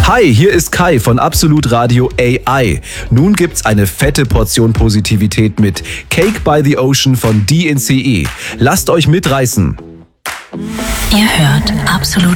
Hi, hier ist Kai von Absolut Radio AI. Nun gibt's eine fette Portion Positivität mit Cake by the Ocean von DNCE. Lasst euch mitreißen. Ihr hört Absolut